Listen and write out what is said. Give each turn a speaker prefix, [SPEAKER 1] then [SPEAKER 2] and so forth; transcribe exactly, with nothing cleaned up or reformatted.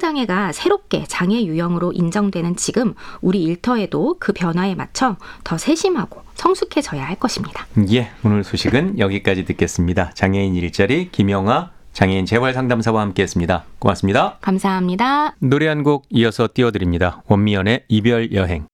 [SPEAKER 1] 신경장애가 새롭게 장애 유형으로 인정되는 지금 우리 일터에도 그 변화에 맞춰 더 세심하고 성숙해져야 할 것입니다.
[SPEAKER 2] 예, 오늘 소식은 여기까지 듣겠습니다. 장애인 일자리 김영하 장애인 재활상담사와 함께했습니다. 고맙습니다.
[SPEAKER 1] 감사합니다.
[SPEAKER 2] 노래 한 곡 이어서 띄워드립니다. 원미연의 이별 여행.